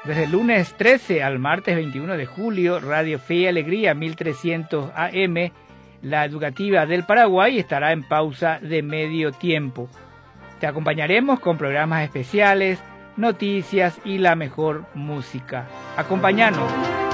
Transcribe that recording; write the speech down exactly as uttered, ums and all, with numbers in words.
Desde el lunes trece al martes veintiuno de julio, Radio Fe y Alegría mil trescientos A M, la educativa del Paraguay, estará en pausa de medio tiempo. Te acompañaremos con programas especiales, noticias y la mejor música. Acompáñanos.